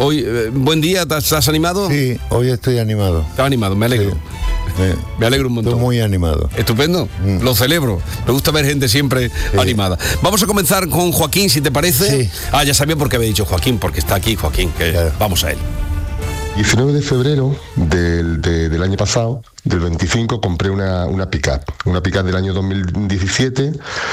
Hoy, buen día, ¿estás animado? Sí, hoy estoy animado. Estás animado, me alegro. Sí. Me alegro un montón. Estoy muy animado. Estupendo, lo celebro. Me gusta ver gente siempre animada. Vamos a comenzar con Joaquín, si te parece. Sí. Ya sabía por qué había dicho Joaquín, porque está aquí Joaquín. Claro. Vamos a él. 19 de febrero del año pasado, del 25, compré una pick-up del año 2017.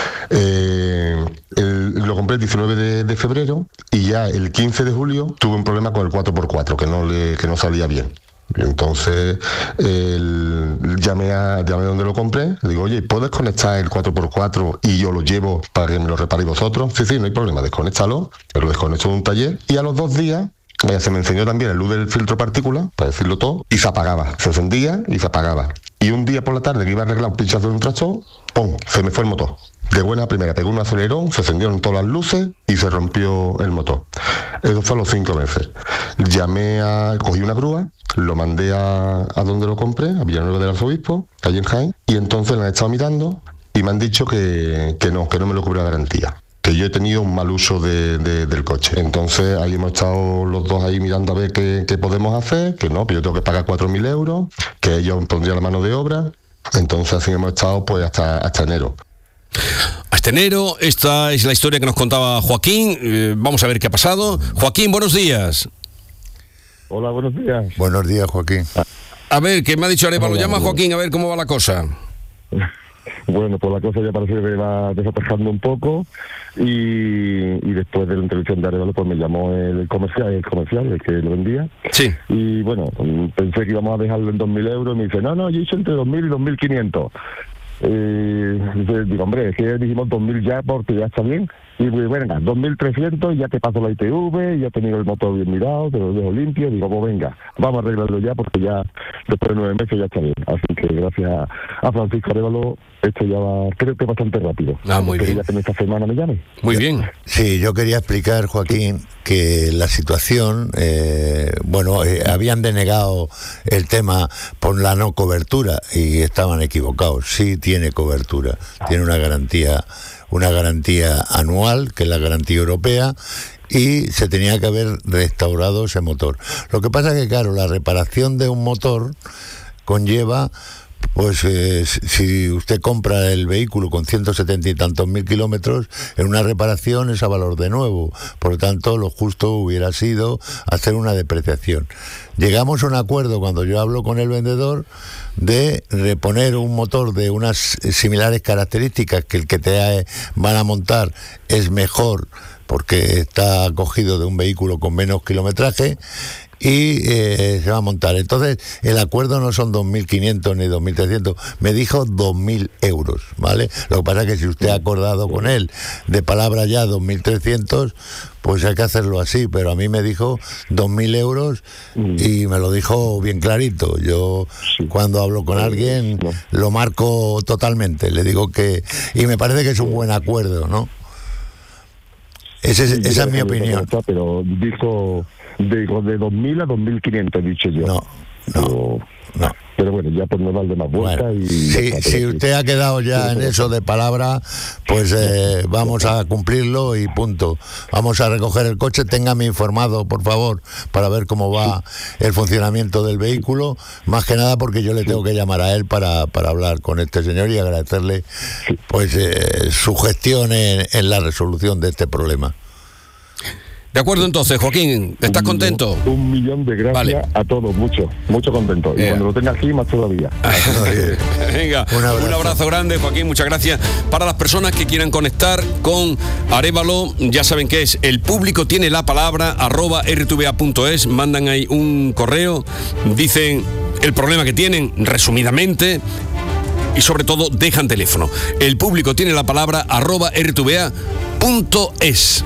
Lo compré el 19 de febrero y ya el 15 de julio tuve un problema con el 4x4 que no salía bien. Entonces llamé a donde lo compré, le digo, oye, ¿puedes desconectar el 4x4 y yo lo llevo para que me lo reparéis vosotros? Sí, no hay problema, desconéctalo. Lo desconecto en un taller y a los 2 días se me encendió también el luz del filtro partícula, para decirlo todo, y se apagaba. Se encendía y se apagaba. Y un día por la tarde que iba a arreglar un pinchazo de un tractor, ¡pum!, se me fue el motor. De buena primera, pegó un acelerón, se encendieron todas las luces y se rompió el motor. Eso fue a los 5 meses. Cogí una grúa, lo mandé a donde lo compré, a Villanueva del Arzobispo, allí en Jaén, y entonces la han estado mirando y me han dicho que no me lo cubre la garantía. Que yo he tenido un mal uso del coche. Entonces ahí hemos estado los dos ahí mirando a ver qué podemos hacer, que no, que yo tengo que pagar 4.000 euros, que ellos pondrían la mano de obra. Entonces así hemos estado pues hasta enero. Hasta enero, esta es la historia que nos contaba Joaquín. Vamos a ver qué ha pasado. Joaquín, buenos días. Hola, buenos días. Buenos días, Joaquín. A ver, ¿qué me ha dicho Arévalo? Llama Joaquín, a ver cómo va la cosa. Bueno, pues la cosa ya parece que va desatascando un poco y después de la intervención de Arévalo pues me llamó el comercial, el que lo vendía. Sí. Y bueno, pensé que íbamos a dejarlo en 2.000 euros y me dice, no, yo hice entre 2.000 y 2.500. Digo, hombre, es que dijimos 2.000 ya porque ya está bien. Y pues, venga, 2.300, ya te paso la ITV, ya he tenido el motor bien mirado, te lo dejo limpio. Digo, pues venga, vamos a arreglarlo ya porque ya después de 9 meses ya está bien. Así que gracias a Francisco Arévalo, esto ya va, creo que bastante rápido. Muy bien. Ya que esta semana me llame. Muy bien. Sí, yo quería explicar, Joaquín, que la situación, habían denegado el tema por la no cobertura y estaban equivocados. Sí tiene cobertura, tiene una garantía anual, que es la garantía europea, y se tenía que haber restaurado ese motor. Lo que pasa es que, claro, la reparación de un motor conlleva, pues si usted compra el vehículo con 170 y tantos mil kilómetros, en una reparación es a valor de nuevo. Por lo tanto, lo justo hubiera sido hacer una depreciación. Llegamos a un acuerdo cuando yo hablo con el vendedor de reponer un motor de unas similares características, que el que te van a montar es mejor porque está cogido de un vehículo con menos kilometraje, y se va a montar. Entonces, el acuerdo no son 2.500 ni 2.300, me dijo 2.000 euros, ¿vale? Lo que pasa es que si usted ha acordado con él de palabra ya 2.300, pues hay que hacerlo así, pero a mí me dijo 2.000 euros y me lo dijo bien clarito. Yo cuando hablo con alguien lo marco totalmente, le digo que... Y me parece que es un buen acuerdo, ¿no? Esa es mi opinión. Pero dijo de 2.000 a 2.500, he dicho yo. No. Pero bueno, ya por no darle más vueltas. Bueno, si usted ha quedado ya en eso de palabra, pues vamos a cumplirlo y punto. Vamos a recoger el coche, téngame informado, por favor, para ver cómo va el funcionamiento del vehículo, más que nada porque yo le tengo que llamar a él para hablar con este señor y agradecerle pues su gestión en la resolución de este problema. De acuerdo, entonces, Joaquín, ¿estás contento? 1.000.000 de gracias a todos, mucho contento. Y cuando lo tenga aquí, más todavía. Venga, un abrazo grande, Joaquín, muchas gracias. Para las personas que quieran conectar con Arévalo, ya saben qué es. El público tiene la palabra, @rtva.es, mandan ahí un correo, dicen el problema que tienen, resumidamente, y sobre todo dejan teléfono. El público tiene la palabra, @rtva.es.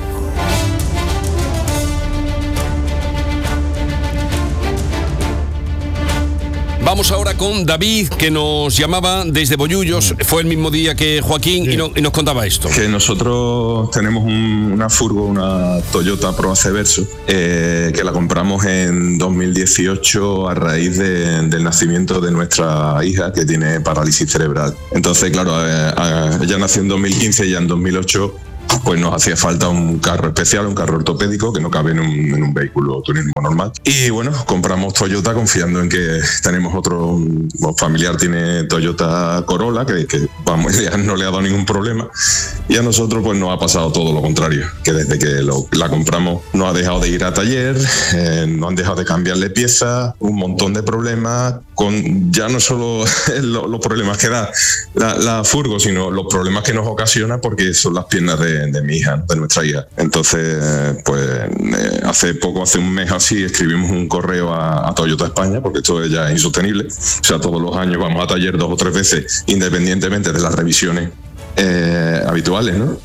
Vamos ahora con David, que nos llamaba desde Bollullos. Fue el mismo día que Joaquín y nos contaba esto. Que nosotros tenemos una furgo, una Toyota Proace Verso, que la compramos en 2018 a raíz del nacimiento de nuestra hija, que tiene parálisis cerebral. Entonces, claro, ella nació en 2015 y ya en 2008 pues nos hacía falta un carro especial, un carro ortopédico que no cabe en un vehículo turismo normal. Y bueno, compramos Toyota confiando en que tenemos un familiar tiene Toyota Corolla, que vamos, ya no le ha dado ningún problema. Y a nosotros pues nos ha pasado todo lo contrario, que desde que la compramos no ha dejado de ir a taller, no han dejado de cambiarle piezas, un montón de problemas, con ya no solo los problemas que da la furgo, sino los problemas que nos ocasiona porque son las piernas de mi hija, de nuestra hija. Entonces, pues hace un mes así escribimos un correo a Toyota España, porque esto ya es insostenible. O sea, todos los años vamos a taller 2 o 3 veces, independientemente de las revisiones habituales, ¿no?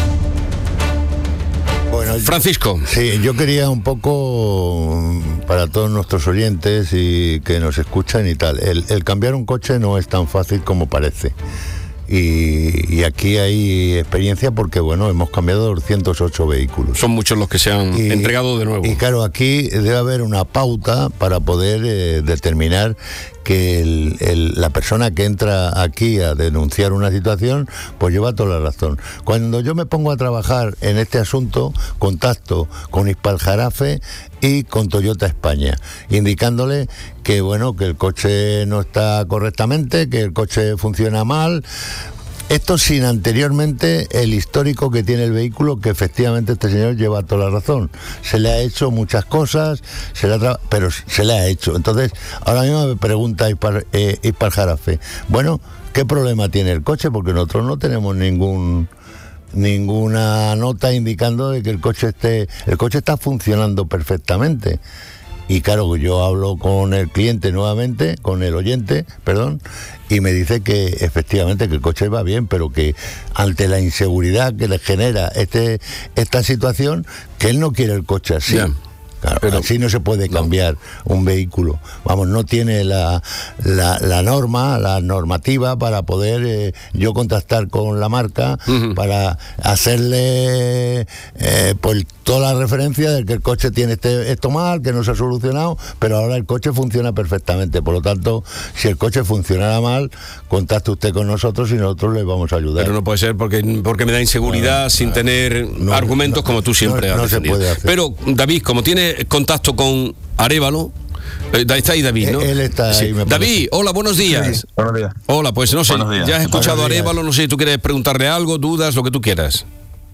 Bueno, Francisco. Sí, yo quería un poco para todos nuestros oyentes y que nos escuchan y tal. El cambiar un coche no es tan fácil como parece. Y aquí hay experiencia porque, bueno, hemos cambiado 208 vehículos. Son muchos los que se han entregado de nuevo. Y claro, aquí debe haber una pauta para poder determinar que la persona que entra aquí a denunciar una situación, pues lleva toda la razón. Cuando yo me pongo a trabajar en este asunto, contacto con Hispaljarafe y con Toyota España, indicándole que, bueno, que el coche no está correctamente, que el coche funciona mal. Esto sin anteriormente el histórico que tiene el vehículo, que efectivamente este señor lleva toda la razón. Se le ha hecho muchas cosas, pero se le ha hecho. Entonces, ahora mismo me pregunta Hispaljarafe, bueno, ¿qué problema tiene el coche? Porque nosotros no tenemos ninguna nota indicando de que el coche está funcionando perfectamente. Y claro, yo hablo con el cliente nuevamente, con el oyente, perdón, y me dice que efectivamente que el coche va bien, pero que ante la inseguridad que le genera esta situación, que él no quiere el coche así. Yeah. Claro, pero así no se puede cambiar un vehículo. Vamos, no tiene la normativa para poder yo contactar con la marca para hacerle pues toda la referencia de que el coche tiene esto mal, que no se ha solucionado, pero ahora el coche funciona perfectamente. Por lo tanto, si el coche funcionara mal, contacte usted con nosotros y nosotros le vamos a ayudar. Pero no puede ser porque me da inseguridad sin tener argumentos como tú siempre has defendido. Se puede hacer. Pero David, como tiene contacto con Arévalo, está ahí David, ¿no? Él está ahí. Sí. David, hola, buenos días. Sí, buenos días. Hola, pues no sé, ya has escuchado a Arévalo, no sé si tú quieres preguntarle algo, dudas, lo que tú quieras.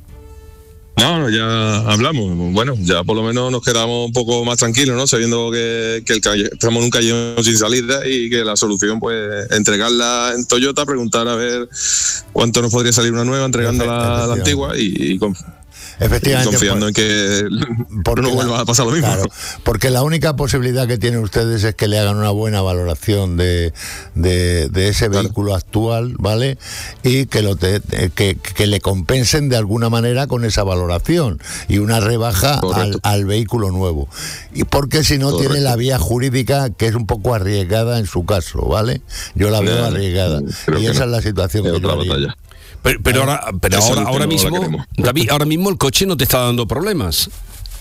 No, ya hablamos. Bueno, ya por lo menos nos quedamos un poco más tranquilos, ¿no? Sabiendo que estamos en un callejón sin salida y que la solución, pues, entregarla en Toyota, preguntar a ver cuánto nos podría salir una nueva, entregando la antigua y efectivamente, confiando en que no vuelva a pasar lo mismo. Claro, porque la única posibilidad que tienen ustedes es que le hagan una buena valoración de ese vehículo actual, ¿vale? Y que le compensen de alguna manera con esa valoración y una rebaja al vehículo nuevo. Y porque si no tiene la vía jurídica, que es un poco arriesgada en su caso, ¿vale? Yo la veo arriesgada. Y esa es la situación que yo haría. Pero ahora mismo, David, ahora mismo el coche no te está dando problemas.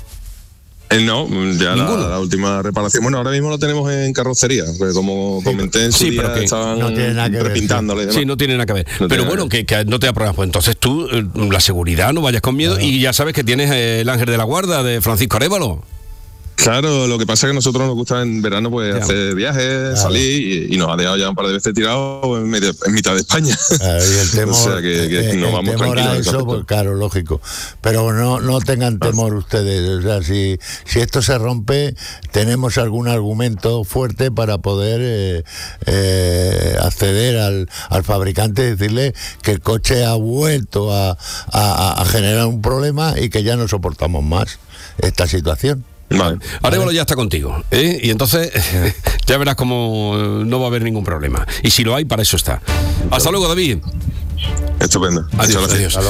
No, ya la última reparación. Bueno, ahora mismo lo tenemos en carrocería, porque como comenté en su día, pero que estaban no tiene nada que repintándole. Ver, sí, no tiene nada que ver. Pero bueno, que no te da problemas. Pues entonces tú, la seguridad, no vayas con miedo, y ya sabes que tienes el ángel de la guarda de Francisco Arévalo. Claro, lo que pasa es que a nosotros nos gusta en verano pues hacer viajes, salir y nos ha dejado ya un par de veces tirados en mitad de España. Claro, y el temor, o sea que nos vamos tranquilos. Eso, pues, claro, lógico. Pero no tengan temor ustedes. O sea, si esto se rompe, tenemos algún argumento fuerte para poder acceder al fabricante y decirle que el coche ha vuelto a generar un problema y que ya no soportamos más esta situación. Vale. Arévalo ya está contigo, ¿eh? Y entonces ya verás cómo no va a haber ningún problema. Y si lo hay, para eso está. Hasta luego, David. Estupendo. Adiós.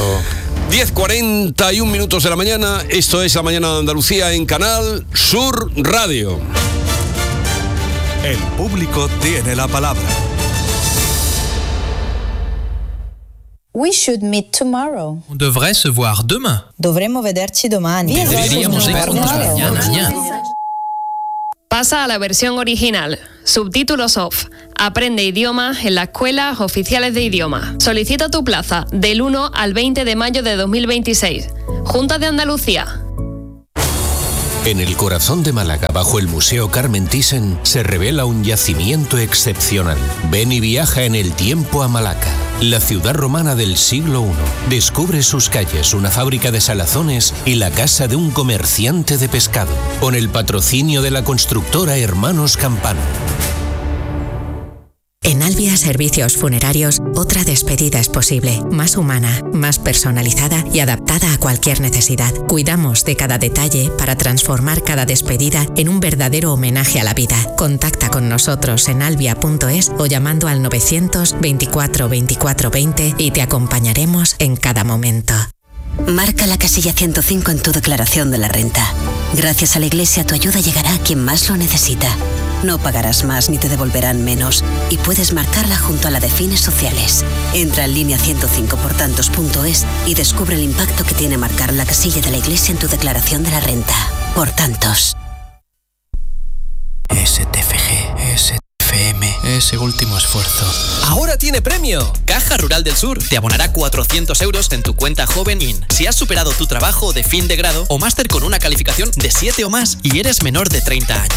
10:41 minutos de la mañana. Esto es La Mañana de Andalucía en Canal Sur Radio. El público tiene la palabra. We should meet tomorrow. On devrait se voir demain. Dovremmo vederci domani. Deberíamos vernos mañana. Pasa a la versión original. Subtítulos off. Aprende idiomas en las escuelas oficiales de idioma. Solicita tu plaza del 1 al 20 de mayo de 2026. Junta de Andalucía. En el corazón de Málaga, bajo el Museo Carmen Thyssen, se revela un yacimiento excepcional. Ven y viaja en el tiempo a Malaca, la ciudad romana del siglo I. Descubre sus calles, una fábrica de salazones y la casa de un comerciante de pescado, con el patrocinio de la constructora Hermanos Campano. En Albia Servicios Funerarios, otra despedida es posible, más humana, más personalizada y adaptada a cualquier necesidad. Cuidamos de cada detalle para transformar cada despedida en un verdadero homenaje a la vida. Contacta con nosotros en albia.es o llamando al 924 24 20 y te acompañaremos en cada momento. Marca la casilla 105 en tu declaración de la renta. Gracias a la Iglesia, tu ayuda llegará a quien más lo necesita. No pagarás más ni te devolverán menos y puedes marcarla junto a la de fines sociales. Entra en línea 105portantos.es y descubre el impacto que tiene marcar la casilla de la Iglesia en tu declaración de la renta. Por tantos. STFG, STFM, ese último esfuerzo. ¡Ahora tiene premio! Caja Rural del Sur te abonará 400 euros en tu cuenta Joven IN. Si has superado tu trabajo de fin de grado o máster con una calificación de 7 o más y eres menor de 30 años.